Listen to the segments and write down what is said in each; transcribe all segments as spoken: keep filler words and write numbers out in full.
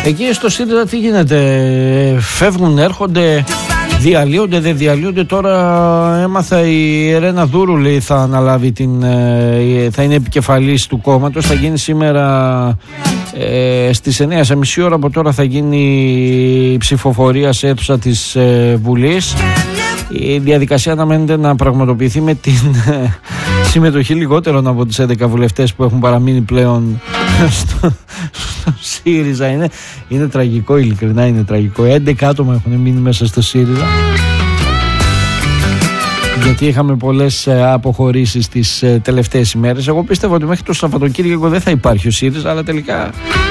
Εκεί στο ΣΥΡΙΖΑ τι γίνεται? Φεύγουν, έρχονται, διαλύονται, δεν διαλύονται? Τώρα έμαθα η Ρένα Δούρου, λέει, θα αναλάβει την, θα είναι επικεφαλής του κόμματος. Θα γίνει σήμερα ε, στις εννιά και μισή ώρα από τώρα θα γίνει η ψηφοφορία σε αίθουσα της ε, Βουλής. Η διαδικασία αναμένεται να πραγματοποιηθεί με την ε, συμμετοχή λιγότερων από τις έντεκα βουλευτές που έχουν παραμείνει πλέον στο, στο ΣΥΡΙΖΑ. Είναι, είναι τραγικό, ειλικρινά είναι τραγικό. έντεκα άτομα έχουν μείνει μέσα στο ΣΥΡΙΖΑ, γιατί είχαμε πολλές αποχωρήσεις τις τελευταίες ημέρες. Εγώ πίστευα ότι μέχρι το Σαββατοκύριακο δεν θα υπάρχει ο ΣΥΡΙΖΑ, αλλά τελικά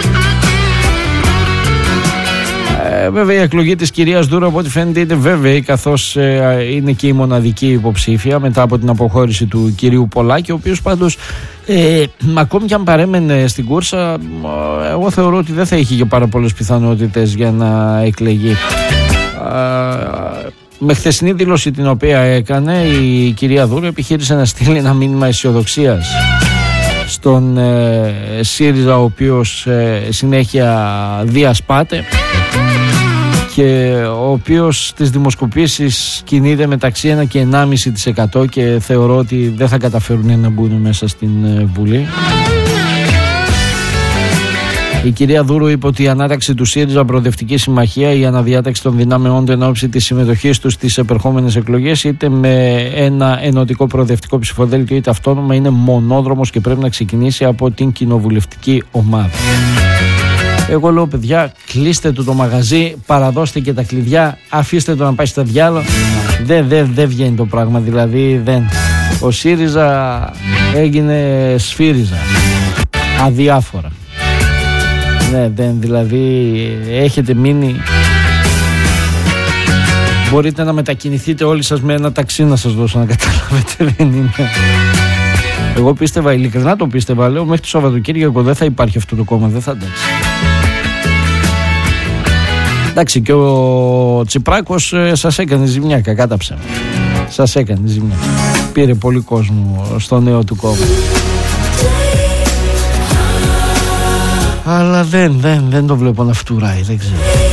ε, βέβαια η εκλογή της κυρίας Δούρου από ό,τι φαίνεται είναι βέβαιη, καθώς ε, είναι και η μοναδική υποψήφια μετά από την αποχώρηση του κυρίου Πολάκη, ο οποίος πάντως ε, ακόμη και αν παρέμενε στην κούρσα, ε, εγώ θεωρώ ότι δεν θα είχε και πάρα πολλές πιθανότητες για να εκλεγεί. ε, Με χθεσινή δήλωση την οποία έκανε, η κυρία Δούρου επιχείρησε να στείλει ένα μήνυμα αισιοδοξίας στον ε, ΣΥΡΙΖΑ, ο οποίος ε, συνέχεια διασπάται και ο οποίος στις δημοσκοπήσεις κινείται μεταξύ ένα και ενάμιση τοις εκατό και θεωρώ ότι δεν θα καταφέρουν να μπουν μέσα στην ε, Βουλή. Η κυρία Δούρου είπε ότι η ανάταξη του ΣΥΡΙΖΑ Προοδευτική Συμμαχία, η αναδιάταξη των δυνάμεών του εν ώψη της συμμετοχής τους στις επερχόμενες εκλογές, είτε με ένα ενωτικό προοδευτικό ψηφοδέλτιο είτε αυτόνομα, είναι μονόδρομος και πρέπει να ξεκινήσει από την κοινοβουλευτική ομάδα. Εγώ λέω, παιδιά, κλείστε του το μαγαζί, παραδώστε και τα κλειδιά, αφήστε το να πάει στα διάλογα. Δεν δε, δε βγαίνει το πράγμα, δηλαδή δεν. Ο ΣΥΡΙΖΑ έγινε σφύριζα, αδιάφορα. Ναι, δεν, δηλαδή έχετε μείνει. Μπορείτε να μετακινηθείτε όλοι σας με ένα ταξί να σας δώσω να καταλάβετε, δεν είναι. Εγώ πίστευα, ειλικρινά το πίστευα, λέω μέχρι το Σαββατοκύριακο δεν θα υπάρχει αυτό το κόμμα, δεν θα αντέξει. Εντάξει, και ο Τσιπράκος ε, σας έκανε ζημιά, κακά τα ψέματα. Σας έκανε ζημιά. Πήρε πολύ κόσμο στο νέο του κόμμα. Αλλά δεν, δεν, δεν το βλέπω να φτουράει, δεν ξέρω.